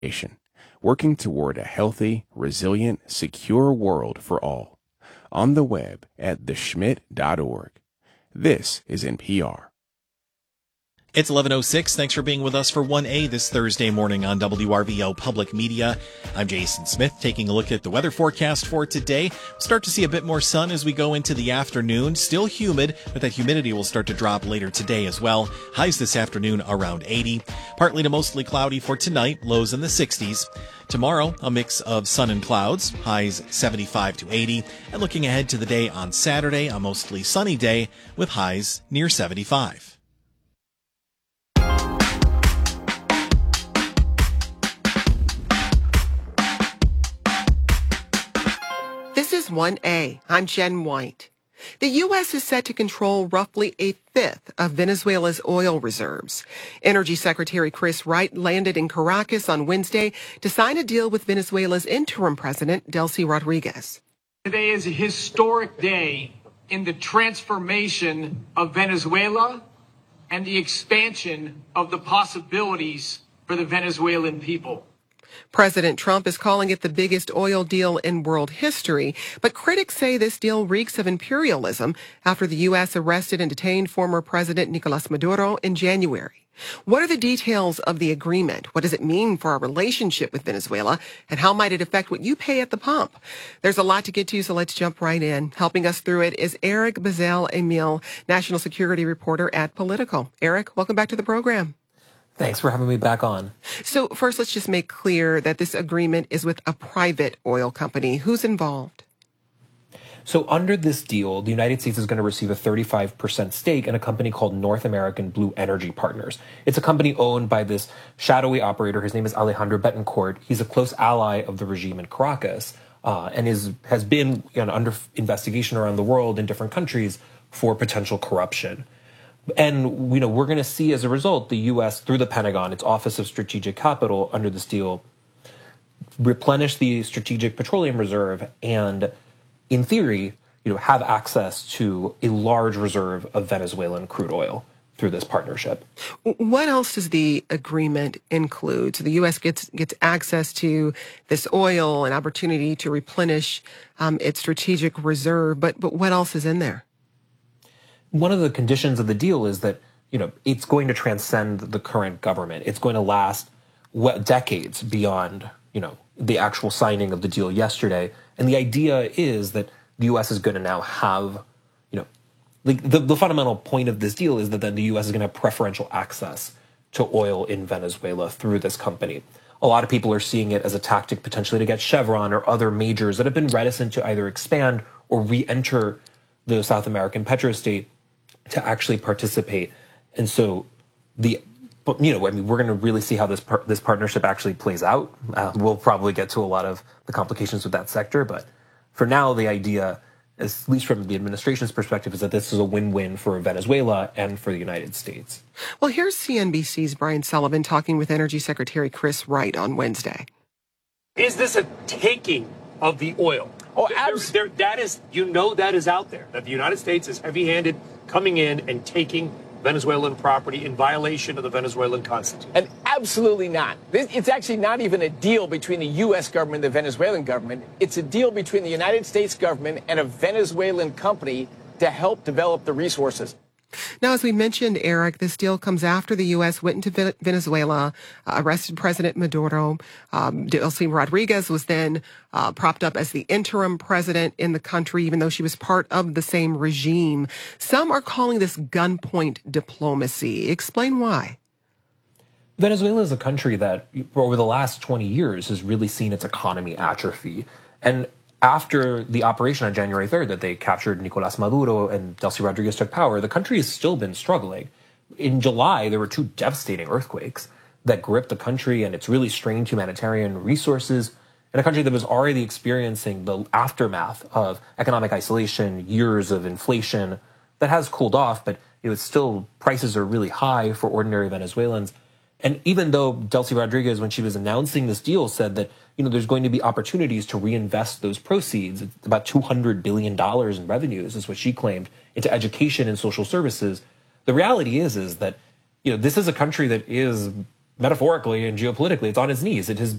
working toward a healthy, resilient, secure world for all. On the web at theschmidt.org. This is NPR. It's 11:06. Thanks for being with us for 1A this Thursday morning on WRVO Public Media. I'm Jason Smith, taking a look at the weather forecast for today. We'll start to see a bit more sun as we go into the afternoon. Still humid, but that humidity will start to drop later today as well. Highs this afternoon around 80. Partly to mostly cloudy for tonight, lows in the 60s. Tomorrow, a mix of sun and clouds, highs 75 to 80. And looking ahead to the day on Saturday, a mostly sunny day with highs near 75. This is 1A. I'm Jen White. The U.S. is set to control roughly a fifth of Venezuela's oil reserves. Energy Secretary Chris Wright landed in Caracas on Wednesday to sign a deal with Venezuela's interim president, Delcy Rodriguez. Today is a historic day in the transformation of Venezuela and the expansion of the possibilities for the Venezuelan people. President Trump is calling it the biggest oil deal in world history, but critics say this deal reeks of imperialism after the U.S. arrested and detained former President Nicolas Maduro in January. What are the details of the agreement? What does it mean for our relationship with Venezuela? And how might it affect what you pay at the pump? There's a lot to get to, so let's jump right in. Helping us through it is Eric Bazell-Emile, national security reporter at Politico. Eric, welcome back to the program. Thanks for having me back on. So first, let's just make clear that this agreement is with a private oil company. Who's involved? So under this deal, the United States is going to receive a 35% stake in a company called North American Blue Energy Partners. It's a company owned by this shadowy operator. His name is Alejandro Betancourt. He's a close ally of the regime in Caracas and has been under investigation around the world in different countries for potential corruption. And, we're going to see as a result, the U.S., through the Pentagon, its Office of Strategic Capital, under this deal, replenish the Strategic Petroleum Reserve and, in theory, have access to a large reserve of Venezuelan crude oil through this partnership. What else does the agreement include? So the U.S. gets access to this oil and opportunity to replenish its strategic reserve, but what else is in there? One of the conditions of the deal is that, it's going to transcend the current government. It's going to last decades beyond, the actual signing of the deal yesterday. And the idea is that the U.S. is going to now have, the fundamental point of this deal is that then the U.S. is going to have preferential access to oil in Venezuela through this company. A lot of people are seeing it as a tactic potentially to get Chevron or other majors that have been reticent to either expand or re-enter the South American petrostate to actually participate. And so we're going to really see how this partnership actually plays out. We'll probably get to a lot of the complications with that sector. But for now, the idea, at least from the administration's perspective, is that this is a win-win for Venezuela and for the United States. Well, here's CNBC's Brian Sullivan talking with Energy Secretary Chris Wright on Wednesday. Is this a taking of the oil? Oh, absolutely. That is out there, that the United States is heavy-handed coming in and taking Venezuelan property in violation of the Venezuelan Constitution. And absolutely not. It's actually not even a deal between the U.S. government and the Venezuelan government. It's a deal between the United States government and a Venezuelan company to help develop the resources. Now, as we mentioned, Eric, this deal comes after the U.S. went into Venezuela, arrested President Maduro. Delcy Rodriguez was then propped up as the interim president in the country, even though she was part of the same regime. Some are calling this gunpoint diplomacy. Explain why. Venezuela is a country that, over the last 20 years, has really seen its economy atrophy. And after the operation on January 3rd that they captured Nicolas Maduro and Delcy Rodriguez took power, the country has still been struggling. In July, there were two devastating earthquakes that gripped the country, and it's really strained humanitarian resources in a country that was already experiencing the aftermath of economic isolation, years of inflation that has cooled off, but still prices are really high for ordinary Venezuelans. And even though Delcy Rodriguez, when she was announcing this deal, said that there's going to be opportunities to reinvest those proceeds, it's about $200 billion in revenues is what she claimed, into education and social services. The reality is that this is a country that is metaphorically and geopolitically, it's on its knees. It has